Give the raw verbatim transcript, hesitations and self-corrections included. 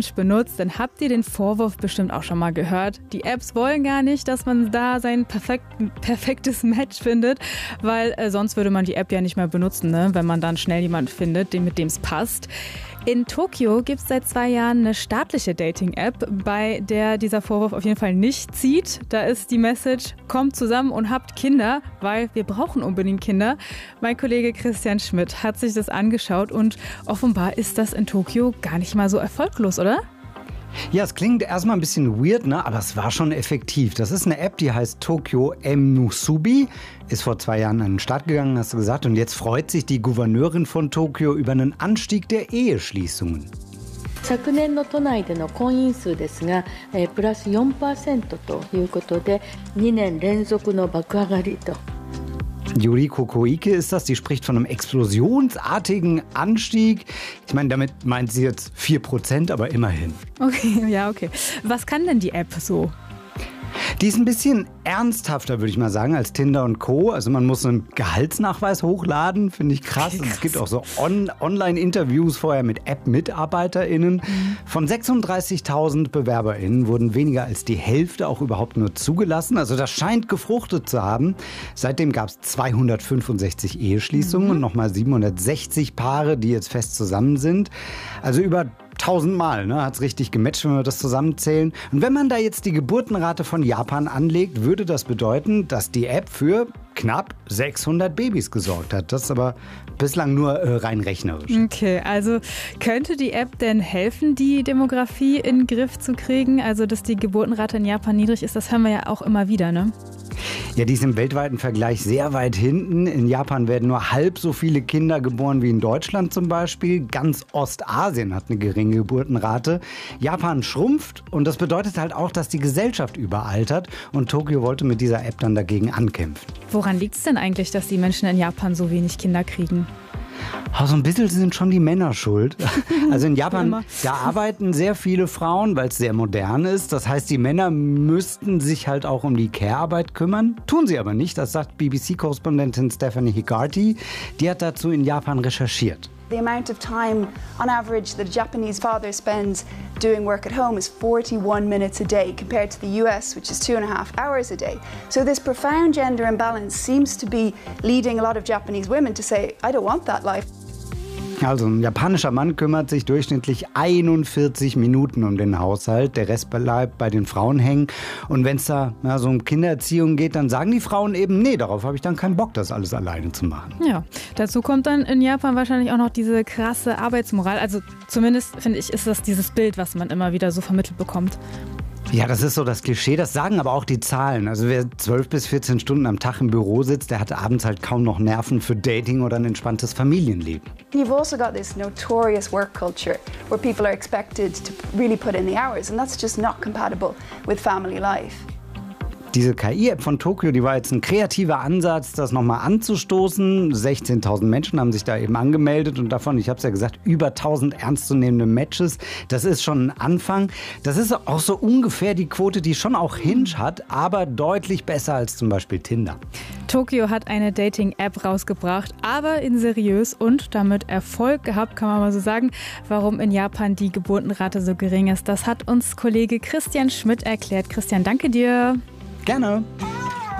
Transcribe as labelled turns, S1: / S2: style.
S1: Mensch benutzt, dann habt ihr den Vorwurf bestimmt auch schon mal gehört. Die Apps wollen gar nicht, dass man da sein perfekt, perfektes Match findet, weil äh, sonst würde man die App ja nicht mehr benutzen, ne? Wenn man dann schnell jemanden findet, den, mit dem es passt. In Tokio gibt es seit zwei Jahren eine staatliche Dating-App, bei der dieser Vorwurf auf jeden Fall nicht zieht. Da ist die Message, kommt zusammen und habt Kinder, weil wir brauchen unbedingt Kinder. Mein Kollege Christian Schmidt hat sich das angeschaut und offenbar ist das in Tokio gar nicht mal so erfolglos, oder?
S2: Ja, es klingt erstmal ein bisschen weird, ne? Aber es war schon effektiv. Das ist eine App, die heißt Tokyo M-Musubi. Ist vor zwei Jahren an den Start gegangen, hast du gesagt. Und jetzt freut sich die Gouverneurin von Tokio über einen Anstieg der Eheschließungen.
S3: 昨年の都内での婚姻数ですが、えー、プラス よんパーセント ということでにねん連続の爆上がりと。
S2: Yuriko Koike ist das, die spricht von einem explosionsartigen Anstieg. Ich meine, damit meint sie jetzt vier Prozent, aber immerhin.
S1: Okay, ja, okay. Was kann denn die App so?
S2: Die ist ein bisschen ernsthafter, würde ich mal sagen, als Tinder und Co. Also man muss einen Gehaltsnachweis hochladen, finde ich krass.
S1: Okay, krass.
S2: Es gibt auch so On- Online-Interviews vorher mit App-MitarbeiterInnen. Mhm. Von sechsunddreißigtausend BewerberInnen wurden weniger als die Hälfte auch überhaupt nur zugelassen. Also das scheint gefruchtet zu haben. Seitdem gab es zweihundertfünfundsechzig Eheschließungen mhm. und nochmal siebenhundertsechzig Paare, die jetzt fest zusammen sind. Also über tausendmal, ne, hat es richtig gematcht, wenn wir das zusammenzählen. Und wenn man da jetzt die Geburtenrate von Japan anlegt, würde das bedeuten, dass die App für knapp sechshundert Babys gesorgt hat. Das ist aber bislang nur äh, rein rechnerisch.
S1: Okay, also könnte die App denn helfen, die Demografie in den Griff zu kriegen? Also, dass die Geburtenrate in Japan niedrig ist, das hören wir ja auch immer wieder, ne?
S2: Ja, die ist im weltweiten Vergleich sehr weit hinten. In Japan werden nur halb so viele Kinder geboren wie in Deutschland zum Beispiel. Ganz Ostasien hat eine geringe Geburtenrate. Japan schrumpft und das bedeutet halt auch, dass die Gesellschaft überaltert. Und Tokio wollte mit dieser App dann dagegen ankämpfen.
S1: Woran liegt es denn eigentlich, dass die Menschen in Japan so wenig Kinder kriegen?
S2: Oh, so ein bisschen sind schon die Männer schuld. Also in Japan, da arbeiten sehr viele Frauen, weil es sehr modern ist. Das heißt, die Männer müssten sich halt auch um die Care-Arbeit kümmern. Tun sie aber nicht, das sagt B B C-Korrespondentin Stephanie Higarty. Die hat dazu in Japan recherchiert.
S4: The amount of time, on average, that a Japanese father spends doing work at home is forty-one minutes a day, compared to the U S, which is two and a half hours a day. So this profound gender imbalance seems to be leading a lot of Japanese women to say, I don't want that life.
S2: Also ein japanischer Mann kümmert sich durchschnittlich einundvierzig Minuten um den Haushalt. Der Rest bleibt bei den Frauen hängen. Und wenn es da ja, so um Kindererziehung geht, dann sagen die Frauen eben, nee, darauf habe ich dann keinen Bock, das alles alleine zu machen.
S1: Ja, dazu kommt dann in Japan wahrscheinlich auch noch diese krasse Arbeitsmoral. Also zumindest, finde ich, ist das dieses Bild, was man immer wieder so vermittelt bekommt.
S2: Ja, das ist so das Klischee, das sagen aber auch die Zahlen. Also wer zwölf bis vierzehn Stunden am Tag im Büro sitzt, der hat abends halt kaum noch Nerven für Dating oder ein entspanntes Familienleben.
S4: You've also got this notorious work culture where people are expected to really put in the hours, and that's just not compatible with family life.
S2: Diese K I-App von Tokio, die war jetzt ein kreativer Ansatz, das nochmal anzustoßen. sechzehntausend Menschen haben sich da eben angemeldet und davon, ich habe es ja gesagt, über tausend ernstzunehmende Matches. Das ist schon ein Anfang. Das ist auch so ungefähr die Quote, die schon auch Hinge hat, aber deutlich besser als zum Beispiel Tinder.
S1: Tokio hat eine Dating-App rausgebracht, aber in seriös und damit Erfolg gehabt, kann man mal so sagen. Warum in Japan die Geburtenrate so gering ist, das hat uns Kollege Christian Schmidt erklärt. Christian, danke dir.
S2: Gerne.